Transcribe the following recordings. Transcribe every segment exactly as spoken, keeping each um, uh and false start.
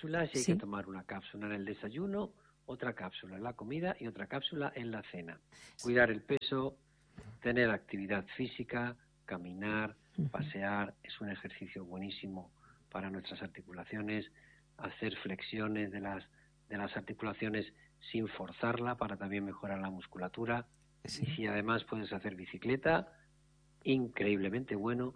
cápsulas y hay Sí. que tomar una cápsula en el desayuno, otra cápsula en la comida y otra cápsula en la cena. Cuidar el peso, tener actividad física, caminar, pasear, es un ejercicio buenísimo para nuestras articulaciones, hacer flexiones de las, de las articulaciones sin forzarla para también mejorar la musculatura. Sí. Y si además puedes hacer bicicleta, increíblemente bueno,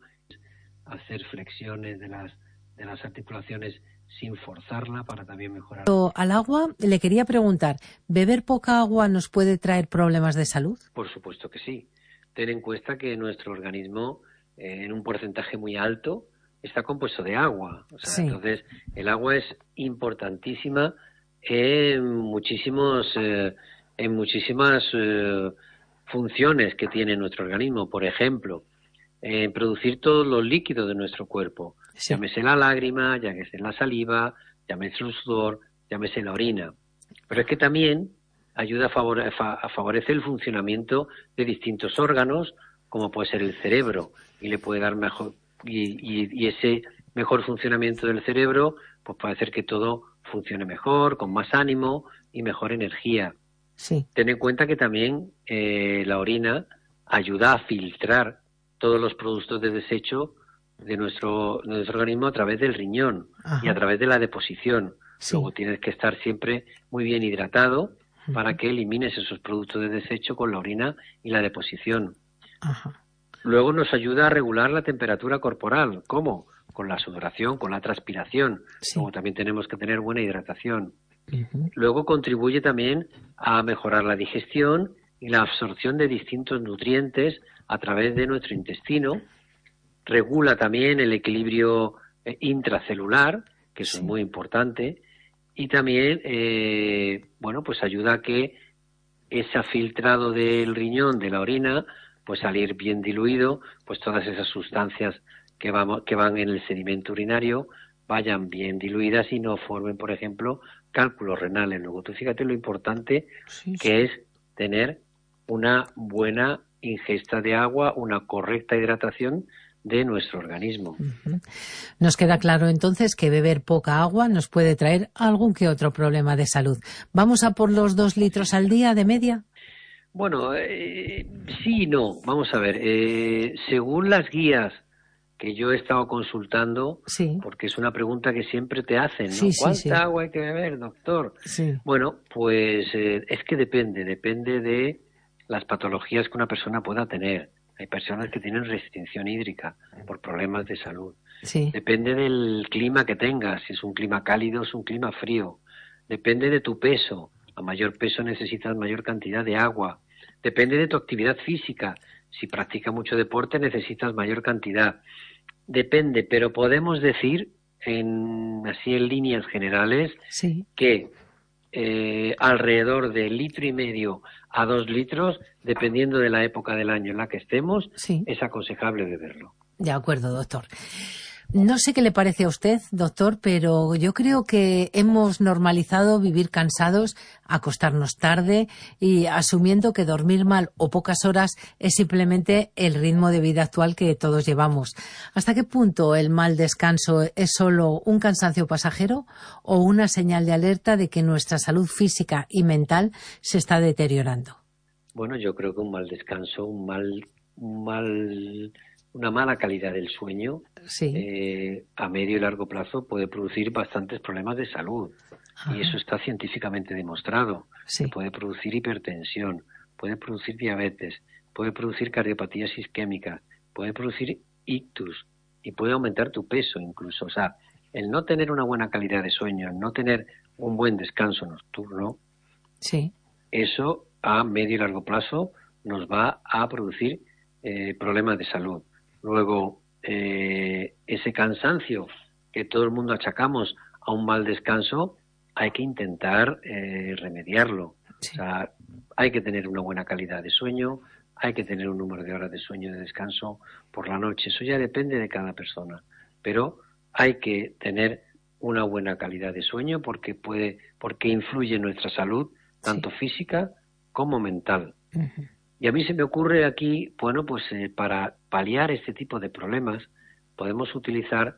hacer flexiones de las, de las articulaciones sin forzarla para también mejorar. Al agua, le quería preguntar, ¿beber poca agua nos puede traer problemas de salud? Por supuesto que sí. Ten en cuenta que nuestro organismo, eh, en un porcentaje muy alto, está compuesto de agua. O sea, Sí. entonces, el agua es importantísima en muchísimos, eh, en muchísimas eh, funciones que tiene nuestro organismo. Por ejemplo, en eh, producir todos los líquidos de nuestro cuerpo. Sí. Llámese la lágrima, llámese la saliva, llámese el sudor, llámese la orina. Pero es que también ayuda a, favore a favorecer el funcionamiento de distintos órganos, como puede ser el cerebro, y le puede dar mejor y, y, y ese mejor funcionamiento del cerebro pues puede hacer que todo funcione mejor, con más ánimo y mejor energía. Sí. Ten en cuenta que también eh, la orina ayuda a filtrar todos los productos de desecho de nuestro, de nuestro organismo a través del riñón. Ajá. Y a través de la deposición. Sí. Luego tienes que estar siempre muy bien hidratado para que elimines esos productos de desecho con la orina y la deposición. Ajá. Luego nos ayuda a regular la temperatura corporal. ¿Cómo? Con la sudoración, con la transpiración. Sí. Luego también tenemos que tener buena hidratación. Uh-huh. Luego contribuye también a mejorar la digestión y la absorción de distintos nutrientes a través de nuestro intestino. Regula también el equilibrio eh, intracelular, que eso sí. es muy importante. Y también, eh, bueno, pues ayuda a que ese filtrado del riñón, de la orina, pues al ir bien diluido, pues todas esas sustancias que, vamos, que van en el sedimento urinario vayan bien diluidas y no formen, por ejemplo, cálculos renales. Luego tú fíjate lo importante sí, que sí. es tener una buena ingesta de agua, una correcta hidratación de nuestro organismo. Uh-huh. Nos queda claro entonces que beber poca agua nos puede traer algún que otro problema de salud. ¿Vamos a por los dos litros al día de media? Bueno, eh, sí y no. Vamos a ver, eh, según las guías que yo he estado consultando, sí. porque es una pregunta que siempre te hacen, ¿no? Sí, sí, ¿Cuánta sí. agua hay que beber, doctor? Sí. Bueno, pues eh, es que depende, depende de las patologías que una persona pueda tener. Hay personas que tienen restricción hídrica por problemas de salud. Sí. Depende del clima que tengas, si es un clima cálido o es un clima frío. Depende de tu peso. A mayor peso necesitas mayor cantidad de agua. Depende de tu actividad física. Si practicas mucho deporte necesitas mayor cantidad. Depende, pero podemos decir, en, así en líneas generales, sí. que eh, alrededor de litro y medio a dos litros, dependiendo de la época del año en la que estemos, sí. es aconsejable beberlo. De acuerdo, doctor. No sé qué le parece a usted, doctor, pero yo creo que hemos normalizado vivir cansados, acostarnos tarde y asumiendo que dormir mal o pocas horas es simplemente el ritmo de vida actual que todos llevamos. ¿Hasta qué punto el mal descanso es solo un cansancio pasajero o una señal de alerta de que nuestra salud física y mental se está deteriorando? Bueno, yo creo que un mal descanso, un mal, un mal, una mala calidad del sueño, sí. eh, a medio y largo plazo puede producir bastantes problemas de salud. Ajá. Y eso está científicamente demostrado. Sí. Puede producir hipertensión, puede producir diabetes, puede producir cardiopatías isquémicas, puede producir ictus y puede aumentar tu peso incluso. O sea, el no tener una buena calidad de sueño, el no tener un buen descanso nocturno, sí. eso a medio y largo plazo nos va a producir eh, problemas de salud. Luego, eh, ese cansancio que todo el mundo achacamos a un mal descanso, hay que intentar eh, remediarlo. Sí. O sea, hay que tener una buena calidad de sueño, hay que tener un número de horas de sueño y de descanso por la noche. Eso ya depende de cada persona. Pero hay que tener una buena calidad de sueño porque puede, porque influye en nuestra salud, tanto sí. física como mental. Uh-huh. Y a mí se me ocurre aquí, bueno, pues eh, para paliar este tipo de problemas podemos utilizar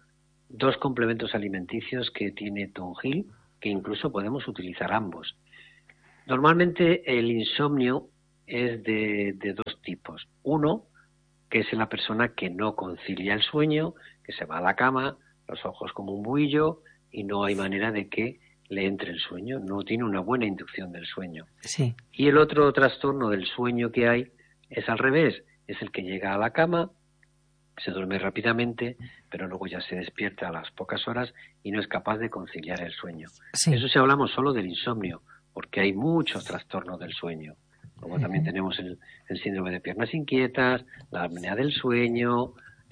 dos complementos alimenticios que tiene Tonjil, que incluso podemos utilizar ambos. Normalmente el insomnio es de, de dos tipos. Uno, que es la persona que no concilia el sueño, que se va a la cama, los ojos como un buhillo, y no hay manera de que le entre el sueño, no tiene una buena inducción del sueño. Sí. Y el otro trastorno del sueño que hay es al revés, es el que llega a la cama, se duerme rápidamente, pero luego ya se despierta a las pocas horas y no es capaz de conciliar el sueño. Sí. Eso si hablamos solo del insomnio, porque hay muchos trastornos del sueño. Luego también Uh-huh. tenemos el, el síndrome de piernas inquietas, la apnea del sueño,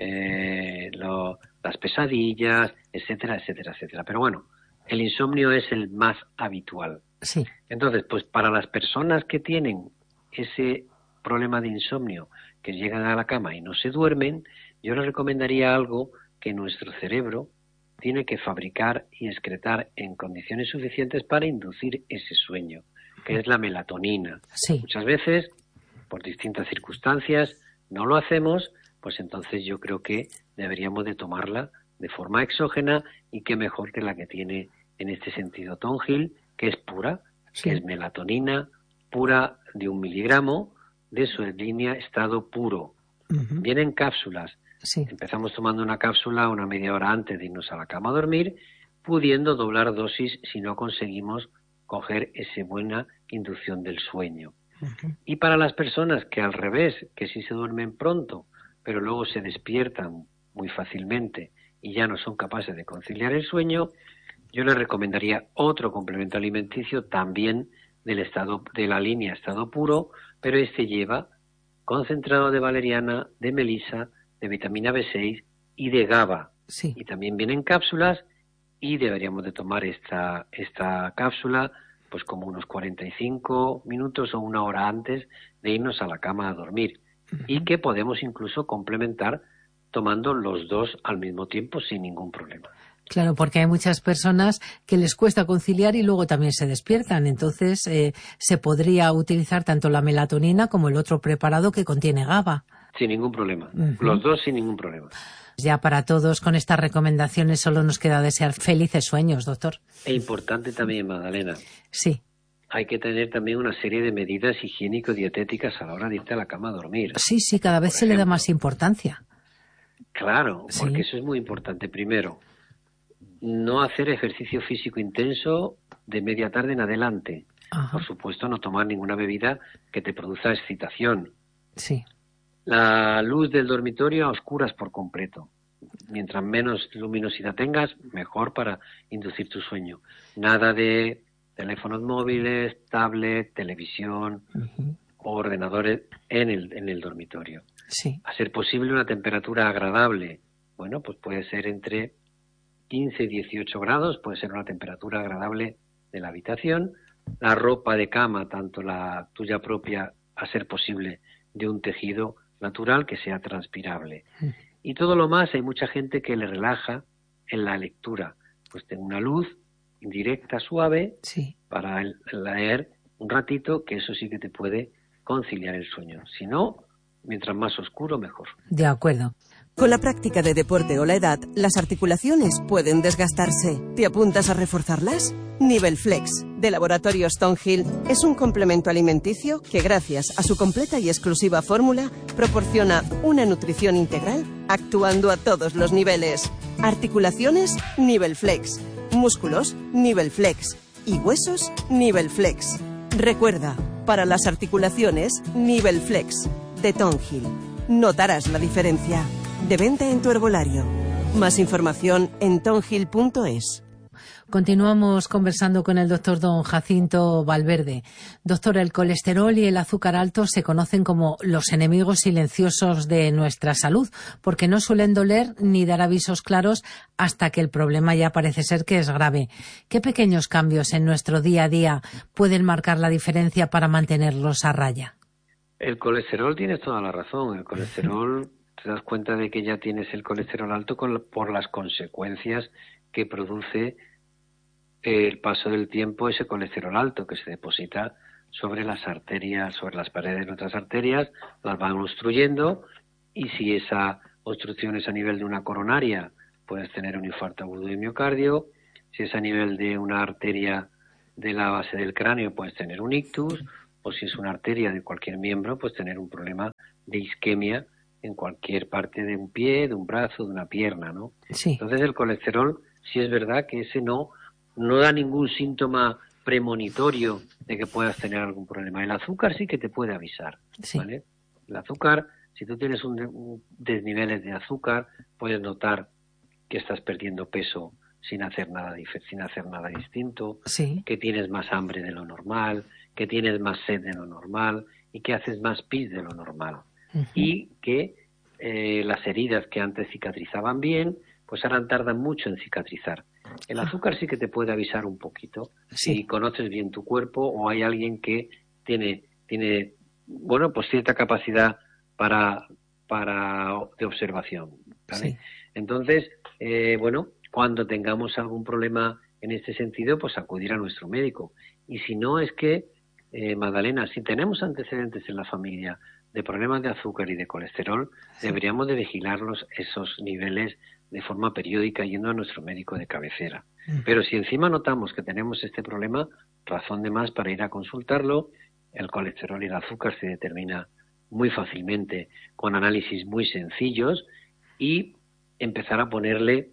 eh, lo, las pesadillas, etcétera, etcétera, etcétera. Pero bueno, el insomnio es el más habitual. Sí. Entonces, pues para las personas que tienen ese problema de insomnio, que llegan a la cama y no se duermen, yo les recomendaría algo que nuestro cerebro tiene que fabricar y excretar en condiciones suficientes para inducir ese sueño, que es la melatonina. Sí. Muchas veces, por distintas circunstancias, no lo hacemos, pues entonces yo creo que deberíamos de tomarla de forma exógena y que mejor que la que tiene en este sentido Tonjil, que es pura, Sí. que es melatonina pura de un miligramo de su línea estado puro. Uh-huh. Vienen cápsulas. Sí. Empezamos tomando una cápsula una media hora antes de irnos a la cama a dormir, pudiendo doblar dosis si no conseguimos coger esa buena inducción del sueño. Uh-huh. Y para las personas que al revés, que sí se duermen pronto, pero luego se despiertan muy fácilmente y ya no son capaces de conciliar el sueño, yo les recomendaría otro complemento alimenticio también del estado, de la línea estado puro, pero este lleva concentrado de valeriana, de melisa, de vitamina B seis y de GABA. Sí. Y también vienen cápsulas y deberíamos de tomar esta, esta cápsula pues como unos cuarenta y cinco minutos o una hora antes de irnos a la cama a dormir. Uh-huh. Y que podemos incluso complementar tomando los dos al mismo tiempo sin ningún problema. Claro, porque hay muchas personas que les cuesta conciliar y luego también se despiertan. Entonces, eh, se podría utilizar tanto la melatonina como el otro preparado que contiene GABA. Sin ningún problema. Uh-huh. Los dos sin ningún problema. Ya para todos, con estas recomendaciones, solo nos queda desear felices sueños, doctor. E importante también, Magdalena. Sí. Hay que tener también una serie de medidas higiénico-dietéticas a la hora de irte a la cama a dormir. Sí, sí, cada vez Por se ejemplo. le da más importancia. Claro, Sí. porque eso es muy importante. Primero, no hacer ejercicio físico intenso de media tarde en adelante. Ajá. Por supuesto, no tomar ninguna bebida que te produzca excitación. Sí. La luz del dormitorio a oscuras por completo. Mientras menos luminosidad tengas, mejor para inducir tu sueño. Nada de teléfonos móviles, tablet, televisión Uh-huh. o ordenadores en el, en el dormitorio. Sí. A ser posible una temperatura agradable. Bueno, pues puede ser entre quince y dieciocho grados, puede ser una temperatura agradable de la habitación. La ropa de cama, tanto la tuya propia, a ser posible, de un tejido natural que sea transpirable. Uh-huh. Y todo lo más, hay mucha gente que le relaja en la lectura. Pues tengo una luz indirecta, suave, Sí. para el- leer un ratito, que eso sí que te puede conciliar el sueño. Si no, mientras más oscuro, mejor. De acuerdo. Con la práctica de deporte o la edad, las articulaciones pueden desgastarse. ¿Te apuntas a reforzarlas? Nivel Flex, de Laboratorios Tonjil, es un complemento alimenticio que, gracias a su completa y exclusiva fórmula, proporciona una nutrición integral actuando a todos los niveles. Articulaciones, Nivel Flex. Músculos, Nivel Flex. Y huesos, Nivel Flex. Recuerda, para las articulaciones, Nivel Flex, de Tonjil. Notarás la diferencia. De venta en tu herbolario. Más información en tonjil punto es. Continuamos conversando con el doctor don Jacinto Valverde. Doctor, el colesterol y el azúcar alto se conocen como los enemigos silenciosos de nuestra salud, porque no suelen doler ni dar avisos claros hasta que el problema ya parece ser que es grave. ¿Qué pequeños cambios en nuestro día a día pueden marcar la diferencia para mantenerlos a raya? El colesterol, tienes toda la razón. El colesterol, te das cuenta de que ya tienes el colesterol alto con, por las consecuencias que produce el paso del tiempo, ese colesterol alto que se deposita sobre las arterias, sobre las paredes de nuestras arterias, las van obstruyendo, y si esa obstrucción es a nivel de una coronaria puedes tener un infarto agudo de miocardio. Si es a nivel de una arteria de la base del cráneo, puedes tener un ictus, o si es una arteria de cualquier miembro, pues tener un problema de isquemia en cualquier parte de un pie, de un brazo, de una pierna, ¿no? Sí. Entonces el colesterol, sí es verdad que ese no, no da ningún síntoma premonitorio de que puedas tener algún problema. El azúcar sí que te puede avisar, Sí. ¿vale? El azúcar, si tú tienes un, un desniveles de azúcar, puedes notar que estás perdiendo peso sin hacer nada sin hacer nada distinto, Sí. que tienes más hambre de lo normal, que tienes más sed de lo normal y que haces más pis de lo normal. Uh-huh. Y que eh, las heridas que antes cicatrizaban bien, pues ahora tardan mucho en cicatrizar. El azúcar sí que te puede avisar un poquito, sí. si conoces bien tu cuerpo o hay alguien que tiene, tiene bueno, pues cierta capacidad para, para de observación, ¿vale? Sí. Entonces, eh, bueno, cuando tengamos algún problema en este sentido, pues acudir a nuestro médico. Y si no, es que, eh, Magdalena, si tenemos antecedentes en la familia de problemas de azúcar y de colesterol, sí. deberíamos de vigilarlos esos niveles de forma periódica yendo a nuestro médico de cabecera. Uh-huh. Pero si encima notamos que tenemos este problema, razón de más para ir a consultarlo. El colesterol y el azúcar se determina muy fácilmente con análisis muy sencillos y empezar a ponerle,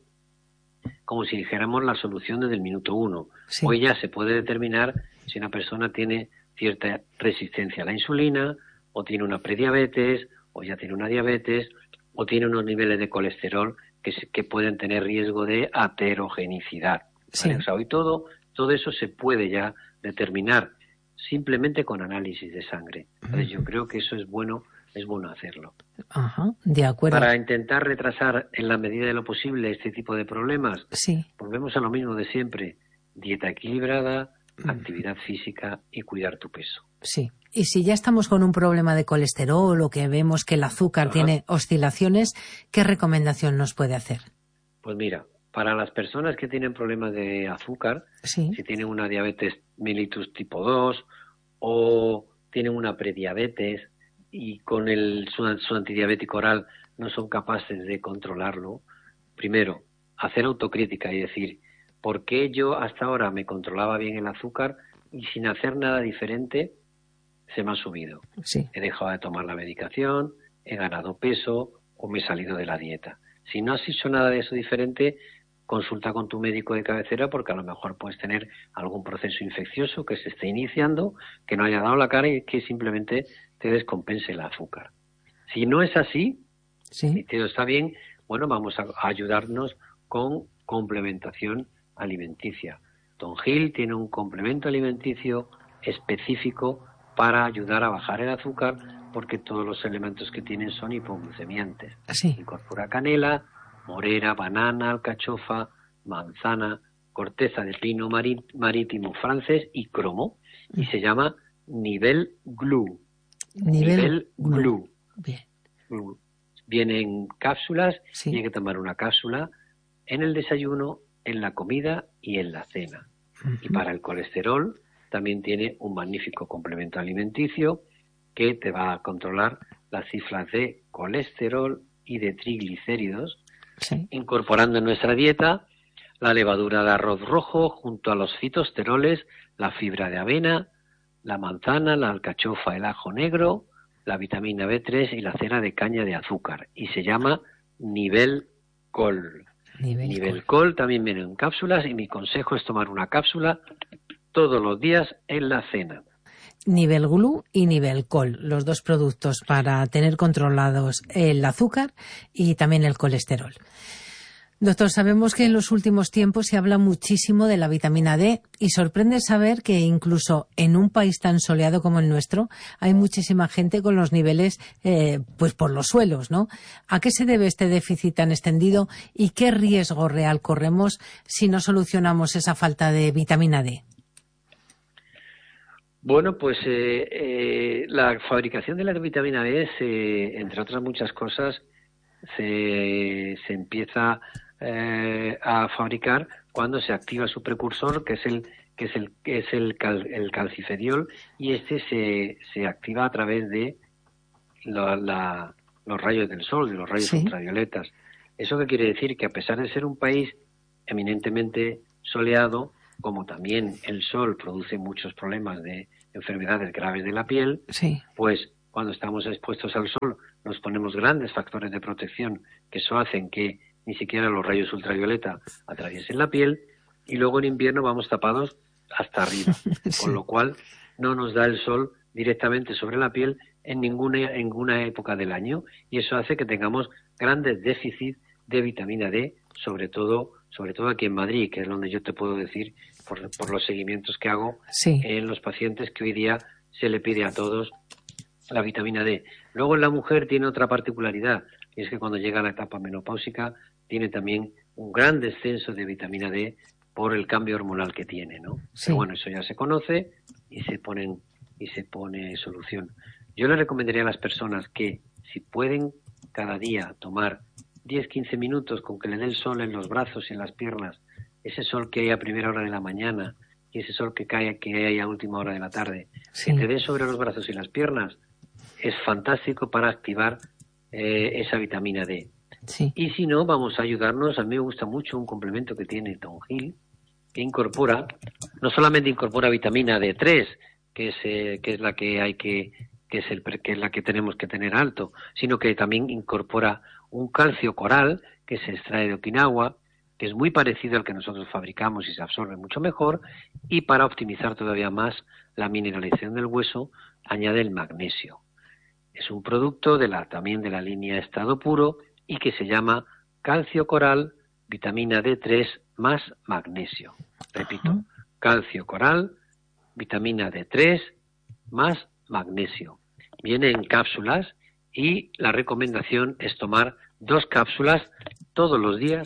como si dijéramos, la solución desde el minuto uno. Sí. Hoy ya se puede determinar si una persona tiene cierta resistencia a la insulina, o tiene una prediabetes, o ya tiene una diabetes, o tiene unos niveles de colesterol que, se, que pueden tener riesgo de aterogenicidad. ¿Vale? Sí. O sea, hoy todo, todo eso se puede ya determinar simplemente con análisis de sangre. Entonces yo creo que eso es bueno, es bueno hacerlo. Ajá, de acuerdo. Para intentar retrasar en la medida de lo posible este tipo de problemas, sí. volvemos a lo mismo de siempre: dieta equilibrada, mm. actividad física y cuidar tu peso. Sí. Y si ya estamos con un problema de colesterol o que vemos que el azúcar Ajá. tiene oscilaciones, ¿qué recomendación nos puede hacer? Pues mira, para las personas que tienen problemas de azúcar, sí. si tienen una diabetes mellitus tipo dos o tienen una prediabetes y con el su, su antidiabético oral no son capaces de controlarlo, primero, hacer autocrítica y decir, ¿por qué yo hasta ahora me controlaba bien el azúcar y sin hacer nada diferente se me ha subido? Sí. He dejado de tomar la medicación, he ganado peso o me he salido de la dieta. Si no has hecho nada de eso diferente, consulta con tu médico de cabecera, porque a lo mejor puedes tener algún proceso infeccioso que se esté iniciando, que no haya dado la cara y que simplemente te descompense el azúcar. Si no es así, sí. y todo está bien, bueno, vamos a ayudarnos con complementación alimenticia. Tongil tiene un complemento alimenticio específico para ayudar a bajar el azúcar, porque todos los elementos que tienen son hipoglucemiantes. Sí. Incorpora canela, morera, banana, alcachofa, manzana, corteza de pino marítimo francés y cromo. Y se llama Nivel Glue. Nivel, Nivel Glue. Bien. Glue. Viene en cápsulas, sí. y hay que tomar una cápsula en el desayuno, en la comida y en la cena. Uh-huh. Y para el colesterol también tiene un magnífico complemento alimenticio que te va a controlar las cifras de colesterol y de triglicéridos, sí. incorporando en nuestra dieta la levadura de arroz rojo junto a los fitosteroles, la fibra de avena, la manzana, la alcachofa, el ajo negro, la vitamina B tres y la cera de caña de azúcar. Y se llama Nivel Col. Nivel, Nivel Col. Col también viene en cápsulas y mi consejo es tomar una cápsula todos los días en la cena. Nivel Glue y Nivel Col, los dos productos para tener controlados el azúcar y también el colesterol. Doctor, sabemos que en los últimos tiempos se habla muchísimo de la vitamina D y sorprende saber que incluso en un país tan soleado como el nuestro hay muchísima gente con los niveles eh, pues por los suelos, ¿no? ¿A qué se debe este déficit tan extendido y qué riesgo real corremos si no solucionamos esa falta de vitamina D? Bueno, pues eh, eh, la fabricación de la vitamina D, se, entre otras muchas cosas, se, se empieza eh, a fabricar cuando se activa su precursor, que es el que es el que es el, cal, el calcifediol, y este se, se activa a través de la, la, los rayos del sol, de los rayos sí. ultravioletas. ¿Eso qué quiere decir? Que a pesar de ser un país eminentemente soleado, como también el sol produce muchos problemas de enfermedades graves de la piel, sí. pues cuando estamos expuestos al sol nos ponemos grandes factores de protección que eso hacen que ni siquiera los rayos ultravioleta atraviesen la piel, y luego en invierno vamos tapados hasta arriba, sí. con lo cual no nos da el sol directamente sobre la piel en ninguna, en ninguna época del año, y eso hace que tengamos grandes déficits de vitamina D, sobre todo sobre todo aquí en Madrid, que es donde yo te puedo decir, por, por los seguimientos que hago sí. en los pacientes, que hoy día se le pide a todos la vitamina D. Luego en la mujer tiene otra particularidad, y es que cuando llega a la etapa menopáusica tiene también un gran descenso de vitamina D por el cambio hormonal que tiene, ¿no? Sí. Pero bueno, eso ya se conoce y se ponen y se pone solución. Yo le recomendaría a las personas que, si pueden cada día tomar diez a quince minutos con que le dé el sol en los brazos y en las piernas, ese sol que hay a primera hora de la mañana y ese sol que cae que hay a última hora de la tarde, sí. que te dé sobre los brazos y las piernas, es fantástico para activar eh, esa vitamina D. Sí. Y si no, vamos a ayudarnos. A mí me gusta mucho un complemento que tiene Tonjil, que incorpora, no solamente incorpora vitamina D tres, que es, eh, que es la que hay que, que es el que es la que tenemos que tener alto, sino que también incorpora un calcio coral que se extrae de Okinawa, que es muy parecido al que nosotros fabricamos y se absorbe mucho mejor, y para optimizar todavía más la mineralización del hueso, añade el magnesio. Es un producto de la, también de la línea Estado Puro, y que se llama calcio coral, vitamina D tres más magnesio. Repito, uh-huh. calcio coral, vitamina D tres más magnesio. Viene en cápsulas y la recomendación es tomar dos cápsulas todos los días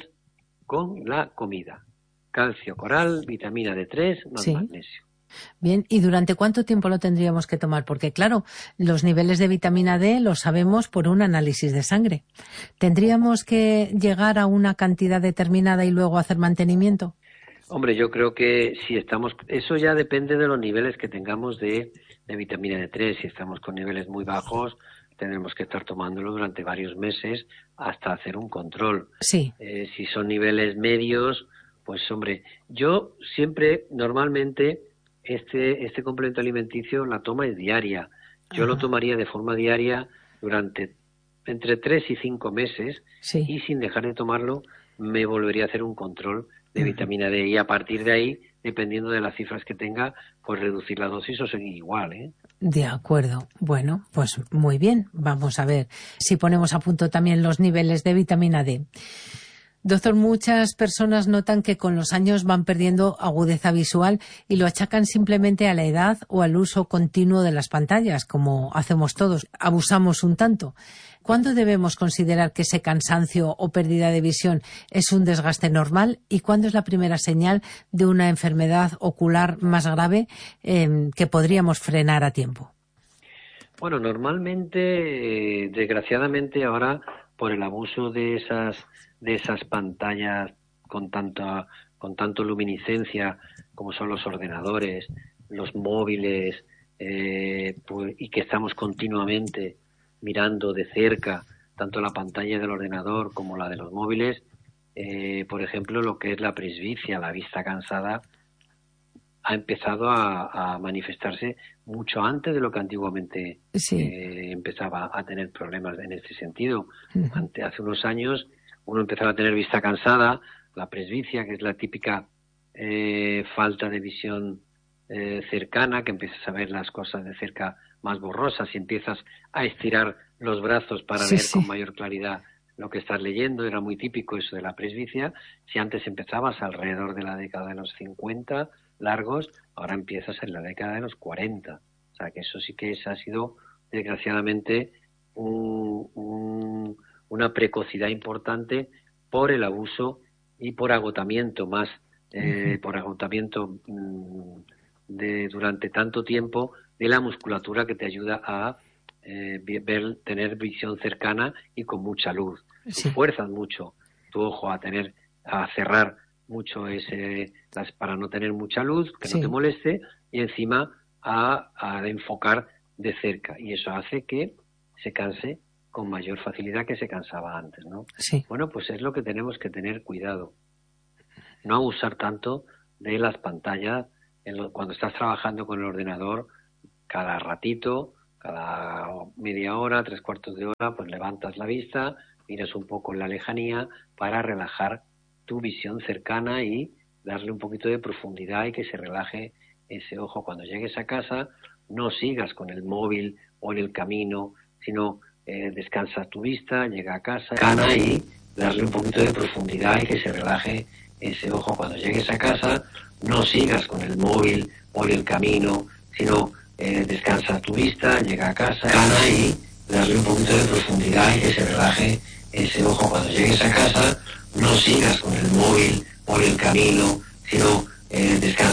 con la comida. Calcio coral, vitamina D tres más sí. magnesio. Bien, ¿y durante cuánto tiempo lo tendríamos que tomar? Porque, claro, los niveles de vitamina D los sabemos por un análisis de sangre. ¿Tendríamos que llegar a una cantidad determinada y luego hacer mantenimiento? Hombre, yo creo que si estamos... Eso ya depende de los niveles que tengamos de, de vitamina D tres. Si estamos con niveles muy bajos, tendremos que estar tomándolo durante varios meses hasta hacer un control. Sí. Eh, si son niveles medios, pues, hombre, yo siempre, normalmente... Este, este complemento alimenticio, la toma es diaria. Yo Ajá. lo tomaría de forma diaria durante entre tres y cinco meses sí. y sin dejar de tomarlo me volvería a hacer un control de uh-huh. vitamina D, y a partir de ahí, dependiendo de las cifras que tenga, pues reducir la dosis o seguir igual, ¿eh? De acuerdo. Bueno, pues muy bien. Vamos a ver si ponemos a punto también los niveles de vitamina D. Doctor, muchas personas notan que con los años van perdiendo agudeza visual y lo achacan simplemente a la edad o al uso continuo de las pantallas, como hacemos todos. Abusamos un tanto. ¿Cuándo debemos considerar que ese cansancio o pérdida de visión es un desgaste normal y cuándo es la primera señal de una enfermedad ocular más grave eh, que podríamos frenar a tiempo? Bueno, normalmente, eh, desgraciadamente ahora, por el abuso de esas de esas pantallas con tanta con tanto luminiscencia como son los ordenadores, los móviles, eh, pues, y que estamos continuamente mirando de cerca tanto la pantalla del ordenador como la de los móviles, eh, por ejemplo, lo que es la presbicia, la vista cansada, ha empezado a, a manifestarse mucho antes de lo que antiguamente sí. eh, empezaba a tener problemas en este sentido. Uh-huh. Ante, hace unos años uno empezaba a tener vista cansada, la presbicia, que es la típica eh, falta de visión eh, cercana, que empiezas a ver las cosas de cerca más borrosas y empiezas a estirar los brazos para sí, leer sí. con mayor claridad lo que estás leyendo. Era muy típico eso de la presbicia. Si antes empezabas alrededor de la década de los cincuenta largos, ahora empiezas en la década de los cuarenta. O sea que eso sí que es, ha sido desgraciadamente un... un una precocidad importante por el abuso y por agotamiento más, eh, uh-huh. por agotamiento mmm, de durante tanto tiempo de la musculatura que te ayuda a eh, ver, tener visión cercana y con mucha luz. Sí. Tú fuerzas mucho tu ojo a tener, a cerrar mucho ese, las, para no tener mucha luz, que sí. no te moleste, y encima a, a enfocar de cerca, y eso hace que se canse con mayor facilidad que se cansaba antes, ¿no? Sí. Bueno, pues es lo que tenemos que tener cuidado. No abusar tanto de las pantallas en lo, cuando estás trabajando con el ordenador, cada ratito, cada media hora, tres cuartos de hora, pues levantas la vista, miras un poco en la lejanía para relajar tu visión cercana y darle un poquito de profundidad y que se relaje ese ojo. Cuando llegues a casa, no sigas con el móvil o en el camino, sino eh, descansa tu vista, llega a casa, cana y darle un poquito de profundidad y que se relaje ese ojo. Cuando llegues a casa, no sigas con el móvil o en el camino, sino eh, descansa tu vista, llega a casa, cana y darle un poquito de profundidad y que se relaje ese ojo. Cuando llegues a casa, no sigas con el móvil o en el camino, sino eh, descansa